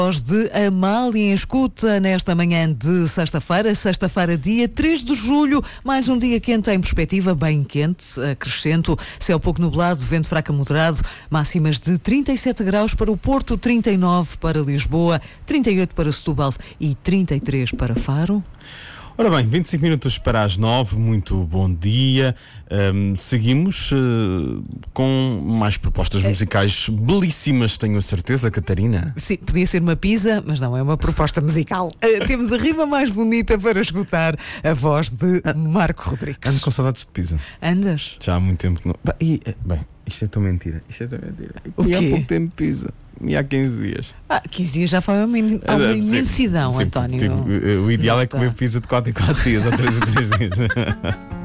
Voz de Amália em escuta nesta manhã de sexta-feira, dia 3 de julho, mais um dia quente em perspectiva, bem quente, acrescento, céu pouco nublado, vento fraco a moderado, máximas de 37 graus para o Porto, 39 para Lisboa, 38 para Setúbal e 33 para Faro. Ora bem, 25 minutos para as 9, muito bom dia. Seguimos com mais propostas musicais belíssimas, tenho a certeza, Catarina. Sim, podia ser uma pizza, mas não é uma proposta musical. Temos a rima mais bonita para escutar, a voz de Marco Rodrigues. Ando com saudades de pizza. Andas? Já há muito tempo que não. Bem, isto é tão mentira. O quê? Há pouco tempo pizza. E há 15 dias. 15 dias já foi uma imensidão, sim, António. o ideal é comer pizza de 4 em 4 dias, ou 3 em 3 dias.